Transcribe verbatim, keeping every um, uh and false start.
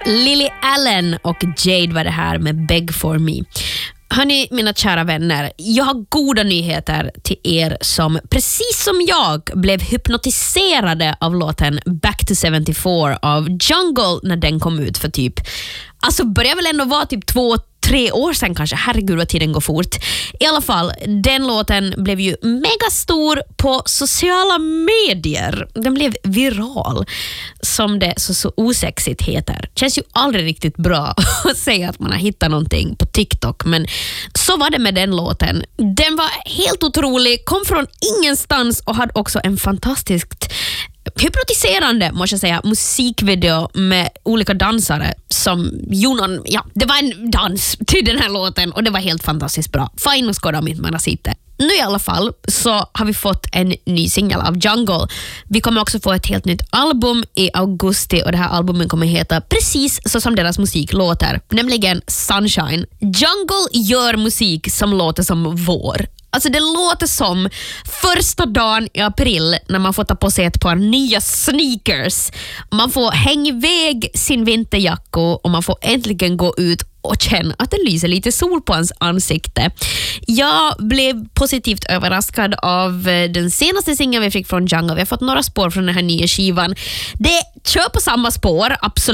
Lily Allen och Jade var det här med Beg for me. Hörni, mina kära vänner, jag har goda nyheter till er som precis som jag blev hypnotiserade av låten Back to seventy-four av Jungle när den kom ut för typ, alltså börjar väl ändå vara typ två tre år sedan kanske. Herregud vad tiden går fort. I alla fall, den låten blev ju mega stor på sociala medier. Den blev viral, som det så, så osexigt heter. Känns ju aldrig riktigt bra att säga att man har hittat någonting på TikTok, men så var det med den låten. Den var helt otrolig, kom från ingenstans och hade också en fantastiskt hypnotiserande, måste jag säga, musikvideo med olika dansare som gjorde, ja, det var en dans till den här låten och det var helt fantastiskt bra. Fine och skåda om inte man har sett det. Nu i alla fall så har vi fått en ny singel av Jungle. Vi kommer också få ett helt nytt album i augusti och det här albumet kommer heta precis så som deras musik låter, nämligen Sunshine. Jungle gör musik som låter som vår. Alltså det låter som första dagen i april när man får ta på sig ett par nya sneakers. Man får hänga iväg sin vinterjacka och man får äntligen gå ut och känna att det lyser lite sol på hans ansikte. Jag blev positivt överraskad av den senaste singeln vi fick från Jungle. Vi har fått några spår från den här nya skivan. Det kör på samma spår, absolut.